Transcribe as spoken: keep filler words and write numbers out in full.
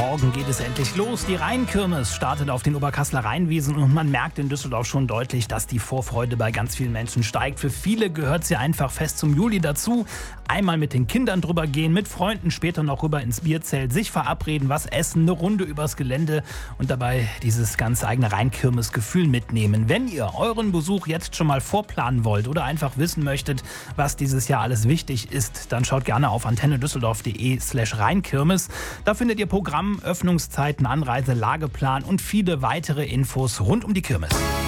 Morgen geht es endlich los. Die Rheinkirmes startet auf den Oberkasseler Rheinwiesen und man merkt in Düsseldorf schon deutlich, dass die Vorfreude bei ganz vielen Menschen steigt. Für viele gehört sie einfach fest zum Juli dazu. Einmal mit den Kindern drüber gehen, mit Freunden später noch rüber ins Bierzelt, sich verabreden, was essen, eine Runde übers Gelände und dabei dieses ganz eigene Rheinkirmes-Gefühl mitnehmen. Wenn ihr euren Besuch jetzt schon mal vorplanen wollt oder einfach wissen möchtet, was dieses Jahr alles wichtig ist, dann schaut gerne auf antennedüsseldorf.de slash Rheinkirmes. Da findet ihr Programm, Öffnungszeiten, Anreise, Lageplan und viele weitere Infos rund um die Kirmes.